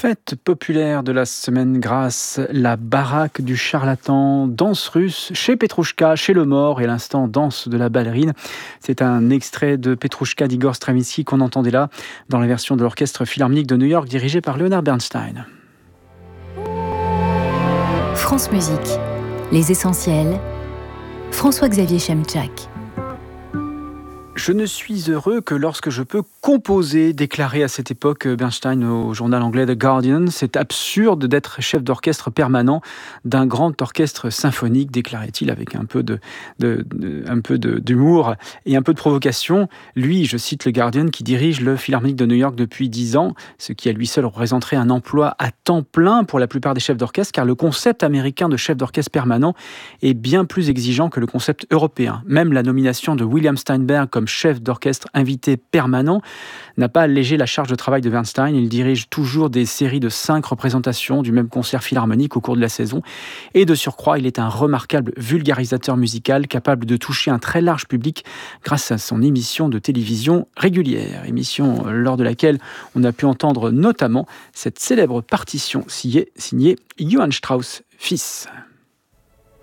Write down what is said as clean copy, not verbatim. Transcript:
Fête populaire de la semaine grasse, la baraque du charlatan, danse russe chez Petrouchka, chez le mort et l'instant danse de la ballerine. C'est un extrait de Petrouchka d'Igor Stravinsky qu'on entendait là dans la version de l'Orchestre Philharmonique de New York dirigé par Leonard Bernstein. France Musique, les essentiels, François-Xavier Chemczak. Je ne suis heureux que lorsque je peux composer, déclarait à cette époque Bernstein au journal anglais The Guardian. C'est absurde d'être chef d'orchestre permanent d'un grand orchestre symphonique, déclarait-il avec un peu d'humour et un peu de provocation. Lui, je cite le Guardian, qui dirige le Philharmonique de New York depuis 10 ans, ce qui à lui seul représenterait un emploi à temps plein pour la plupart des chefs d'orchestre, car le concept américain de chef d'orchestre permanent est bien plus exigeant que le concept européen. Même la nomination de William Steinberg comme chef d'orchestre invité permanent n'a pas allégé la charge de travail de Bernstein. Il dirige toujours des séries de 5 représentations du même concert philharmonique au cours de la saison. Et de surcroît, il est un remarquable vulgarisateur musical capable de toucher un très large public grâce à son émission de télévision régulière. Émission lors de laquelle on a pu entendre notamment cette célèbre partition signée Johann Strauss fils.